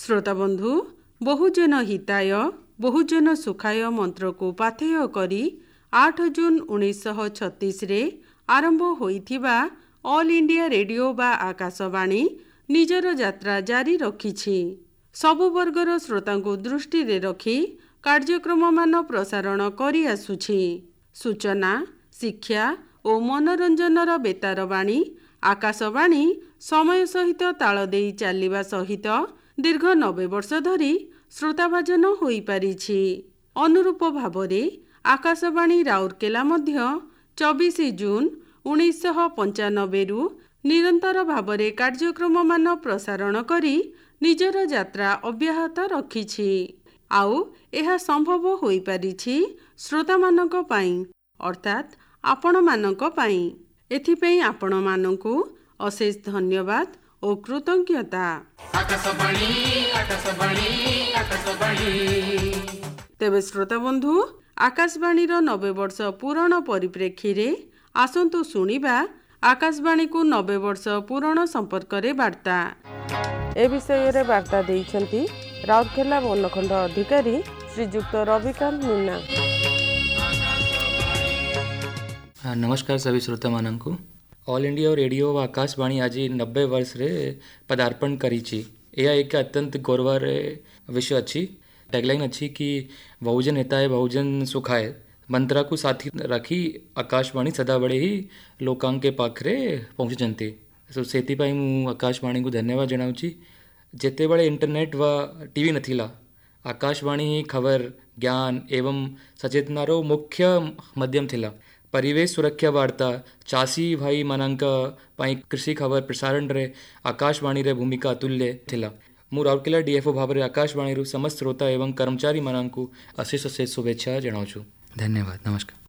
श्रोता बंधु, बहुजन हिताय बहुजन सुखाय मंत्र को पाथेय करी 8 जून 1936 आरंभ होइथिबा ऑल इंडिया रेडियो बा आकाशवाणी निजर यात्रा जारी रखिछि। सबु वर्गर श्रोता को दृष्टि रे रखी कार्यक्रम मान प्रसारण करि आसुछि। सूचना, शिक्षा और मनोरंजनर बेतार बाणी आकाशवाणी समय सहित ताल देई चालिबा सहित दीर्घ 90 वर्ष धरी श्रोताभाजन होई पारिछि। अनुरूप भावरे आकाशवाणी राउरकेला मध्य 24 जून 1995 रु निरंतर भावरे कार्यक्रम मान प्रसारण करी निजर यात्रा अब्याहत रखिछि। आउ एहा संभव होई पारिछि श्रोता मानक पई, अर्थात आपण मानक पई। एथिपई आपण मानकु अशेष धन्यवाद और कृतज्ञता। तेबे श्रोता बंधु, आकाशवाणी 90 वर्ष पूरण परिप्रेक्षी रे आसंतु सुनिबा आकाशवाणी को 90 वर्ष पूरण संपर्क रे वार्ता। ए विषय रे वार्ता देइछंती राउरकेला वनखंड अधिकारी श्रीयुक्त रविकांत मीना। नमस्कार सभी श्रोता मानक। ऑल इंडिया रेडियो व आकाशवाणी आज 90 वर्ष रे पदार्पण करिछि। यह एक अत्यंत गौरवर विषय अच्छी। टैगलाइन अच्छी कि बहुजन हिताय बहुजन सुखाय मंत्रा को साथी रखी आकाशवाणी सदा बड़े ही लोकांग के पाखरे पहुँचती। सो से आकाशवाणी को धन्यवाद जनाऊँगी। जेते बड़े इंटरनेट व टीवी नथिला, आकाशवाणी ही खबर, ज्ञान एवं सचेतनारो मुख्य माध्यम थिला। परिवेश सुरक्षा वार्ता, चासी भाई मानक पाई कृषि खबर प्रसारण रे आकाशवाणी रे भूमिका अतुल्य थिला। मु राउरकेला डीएफओ भाव रे आकाशवाणी समस्त श्रोता एवं कर्मचारी मानक अशेष शुभेच्छा जनाऊँ। धन्यवाद। नमस्कार।